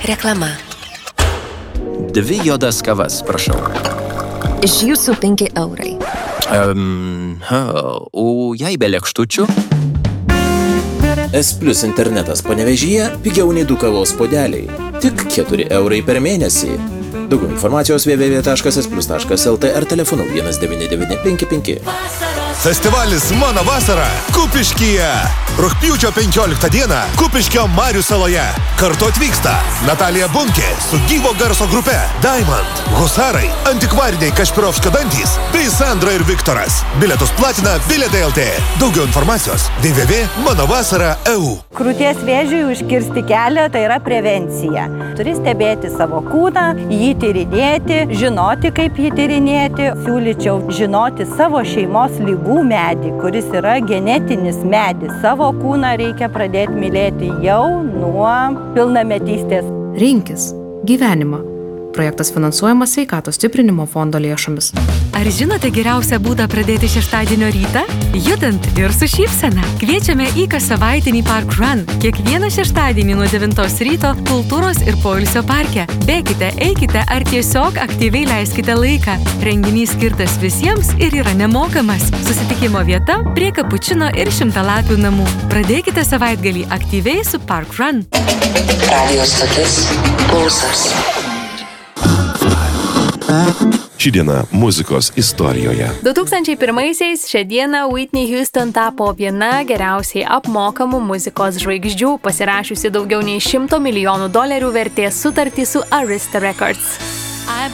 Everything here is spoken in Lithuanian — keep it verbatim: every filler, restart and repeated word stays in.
Reklama. Dvi juodas kavas, prašau. Iš jūsų penki eurai. Um, o jei be lėkštučių? S Plus internetas Panevėžyje pigiau nei du kavos puodeliai. Tik keturi eurai per mėnesį. Daugiau informacijos w w w taškas s plus taškas l t ar telefonu vienas devyni devyni penki penki. Festivalis Mano vasara Kupiškyje. Rugpjūčio penkioliktą dieną Kupiškio Marių saloje. Kartu atvyksta Natalija Bunkė su gyvo garso grupe Diamond, Husarai, Antikvariniai Kašpirovskio dantys bei Sandra ir Viktoras. Bilietus platina Bilietai L T. Daugiau informacijos w w w taškas mano vasara taškas e u. Krūties vėžiui užkirsti kelią tai yra prevencija. Turi stebėti savo kūną, jį tyrinėti, žinoti, kaip jį tyrinėti. Siūlyčiau žinoti savo šeimos lygų medį, kuris yra genetinis medis. Savo kūną reikia pradėti mylėti jau nuo pilnametystės. Rinkis gyvenimą. Projektas finansuojamas Sveikatos stiprinimo fondo lėšomis. Ar žinote geriausią būdą pradėti šeštadienio rytą? Judant ir su šypsena. Kviečiame į kassavaitinį Park Run. Kiekvieną šeštadienį nuo devintos ryto kultūros ir poilsio parke. Bėkite, eikite ar tiesiog aktyviai leiskite laiką. Renginys skirtas visiems ir yra nemokamas. Susitikimo vieta prie Kapučino ir Šimtalapių namų. Pradėkite savaitgalį aktyviai su Park Run. Radio stotis Pulsas. Ši diena muzikos istorijoje. du tūkstančiai pirmaisiais šią dieną Whitney Houston tapo viena geriausiai apmokamų muzikos žvaigždžių, pasirašiusi daugiau nei šimto milijonų dolerių vertės sutartį su Arista Records.